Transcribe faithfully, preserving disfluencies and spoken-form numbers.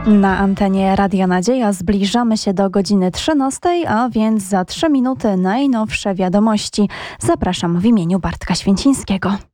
Na antenie Radia Nadzieja zbliżamy się do godziny trzynastej, a więc za trzy minuty najnowsze wiadomości. Zapraszam w imieniu Bartka Święcińskiego.